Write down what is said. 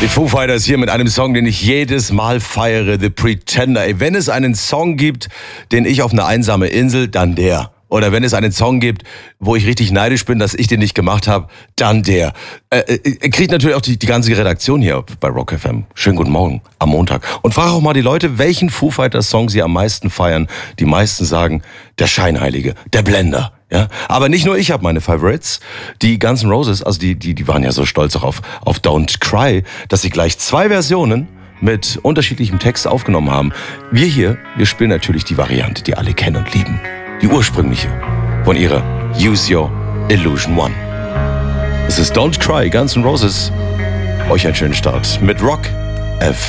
Die Foo Fighters hier mit einem Song, den ich jedes Mal feiere, The Pretender. Ey, wenn es einen Song gibt, den ich auf eine einsame Insel, dann der. Oder wenn es einen Song gibt, wo ich richtig neidisch bin, dass ich den nicht gemacht habe, dann der. Kriegt natürlich auch die ganze Redaktion hier bei Rock FM. Schönen guten Morgen am Montag. Und frage auch mal die Leute, welchen Foo Fighters Song sie am meisten feiern. Die meisten sagen, der Scheinheilige, der Blender. Ja, aber nicht nur ich habe meine Favorites. Die Guns N' Roses, also die waren ja so stolz auch auf Don't Cry, dass sie gleich 2 Versionen mit unterschiedlichem Text aufgenommen haben. Wir spielen natürlich die Variante, die alle kennen und lieben. Die ursprüngliche von ihrer Use Your Illusion One. Es ist Don't Cry, Guns N' Roses. Euch einen schönen Start mit Rock FM.